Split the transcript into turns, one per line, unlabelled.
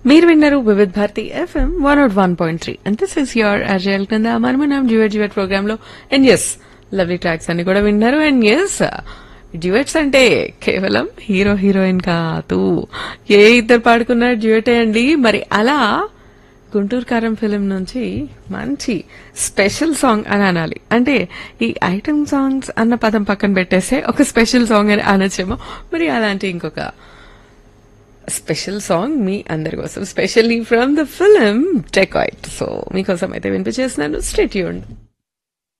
మీరు విన్నారు Vividh Bharati FM 101.3 and this is your అజయల్ కింద మనం డ్యూయట్ ప్రోగ్రామ్ లో అండ్ ఎస్ లవ్లీ ట్రాక్స్ అన్ని కూడా విన్నారు అండ్ ఎస్ డ్యూయట్స్ అంటే కేవలం హీరో హీరోయిన్ కాదు, ఏ ఇద్దరు పాడుకున్న డ్యూయటే అండి. మరి అలా గుంటూరు కారం ఫిలిం నుంచి మంచి స్పెషల్ సాంగ్ అని అనాలి. అంటే ఈ ఐటమ్ సాంగ్స్ అన్న పదం పక్కన పెట్టేస్తే ఒక స్పెషల్ సాంగ్ అని అనొచ్చేమో. మరి అలాంటి ఇంకొక స్పెషల్ సాంగ్ మీ అందరి కోసం, specially from the film dacoit. So మీకోసం అయితే వినిపించేస్తున్నాను. Stay tuned.